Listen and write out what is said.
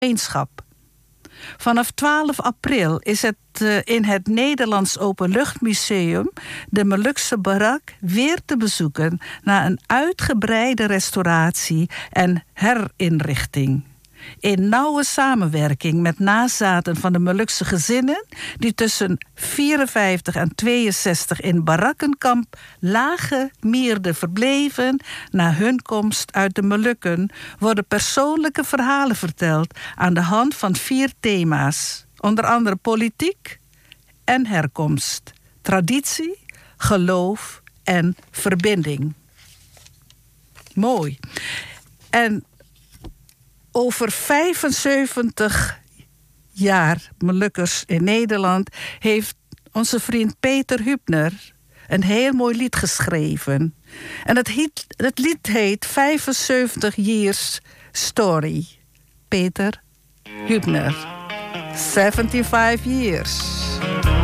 gemeenschap. Vanaf 12 april is het in het Nederlands Openluchtmuseum de Molukse Barak weer te bezoeken na een uitgebreide restauratie en herinrichting. In nauwe samenwerking met nazaten van de Molukse gezinnen die tussen 54 en 62 in barakkenkamp Lage Mierde verbleven na hun komst uit de Molukken, worden persoonlijke verhalen verteld aan de hand van 4 thema's. Onder andere politiek en herkomst, traditie, geloof en verbinding. Mooi. En over 75 jaar Molukkers in Nederland heeft onze vriend Peter Hübner een heel mooi lied geschreven. En het lied heet 75 Years Story. Peter Hübner. 75 years.